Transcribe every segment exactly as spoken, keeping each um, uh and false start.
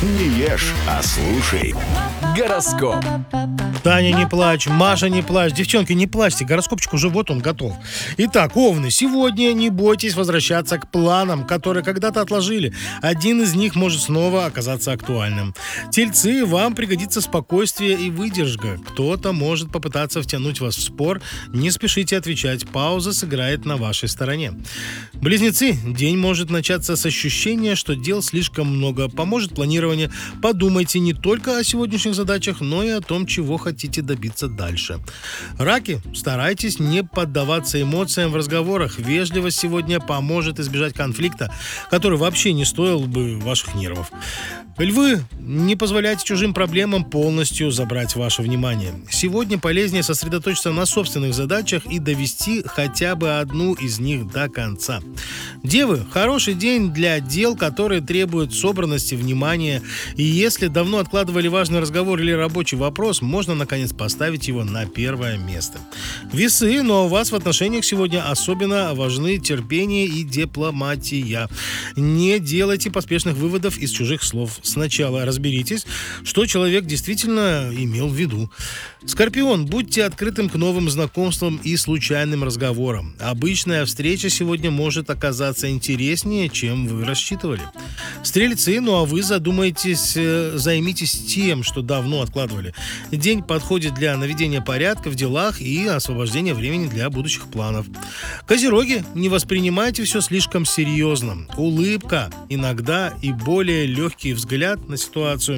Не ешь, а слушай. Гороскоп. Таня, не плачь, Маша, не плачь, девчонки, не плачьте, гороскопчик уже вот он готов. Итак, овны, сегодня не бойтесь возвращаться к планам, которые когда-то отложили. Один из них может снова оказаться актуальным. Тельцы, вам пригодится спокойствие и выдержка. Кто-то может попытаться втянуть вас в спор, не спешите отвечать, пауза сыграет на вашей стороне. Близнецы, день может начаться с ощущения, что дел слишком много, поможет планирование. Подумайте не только о сегодняшних задачах, но и о том, чего хотите добиться дальше. Раки, старайтесь не поддаваться эмоциям в разговорах. Вежливость сегодня поможет избежать конфликта, который вообще не стоил бы ваших нервов. Львы, не позволяйте чужим проблемам полностью забрать ваше внимание. Сегодня полезнее сосредоточиться на собственных задачах и довести хотя бы одну из них до конца. Девы, хороший день для дел, которые требуют собранности, внимания. И если давно откладывали важный разговор или рабочий вопрос, можно наконец поставить его на первое место. Весы, но у вас в отношениях сегодня особенно важны терпение и дипломатия. Не делайте поспешных выводов из чужих слов. Сначала разберитесь, что человек действительно имел в виду. Скорпион, будьте открытым к новым знакомствам и случайным разговорам. Обычная встреча сегодня может оказаться интереснее, чем вы рассчитывали. Стрельцы, ну а вы задумаетесь, займитесь тем, что давно откладывали. День подходит для наведения порядка в делах и освобождения времени для будущих планов. Козероги, не воспринимайте все слишком серьезно. Улыбка, иногда и более легкий взгляд на ситуацию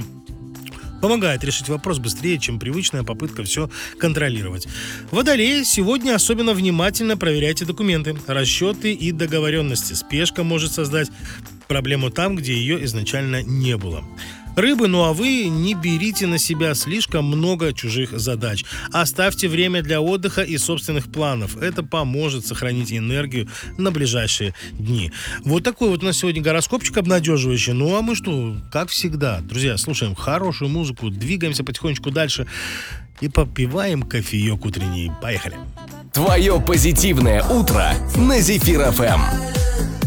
помогает решить вопрос быстрее, чем привычная попытка все контролировать. Водолеи, сегодня особенно внимательно проверяйте документы, расчеты и договоренности. Спешка может создать проблему там, где ее изначально не было. Рыбы, ну а вы не берите на себя слишком много чужих задач. Оставьте время для отдыха и собственных планов. Это поможет сохранить энергию на ближайшие дни. Вот такой вот у нас сегодня гороскопчик обнадеживающий. Ну а мы что, как всегда, друзья, слушаем хорошую музыку, двигаемся потихонечку дальше и попиваем кофеек утренний. Поехали! Твое позитивное утро на Зефир эф эм.